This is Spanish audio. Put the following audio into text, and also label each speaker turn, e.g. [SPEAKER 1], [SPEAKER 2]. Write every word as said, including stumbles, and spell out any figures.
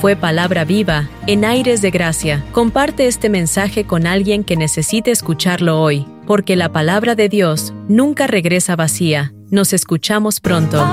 [SPEAKER 1] fue Palabra Viva, en Aires de Gracia. Comparte este mensaje con alguien que necesite escucharlo hoy, porque la palabra de Dios nunca regresa vacía. Nos escuchamos pronto.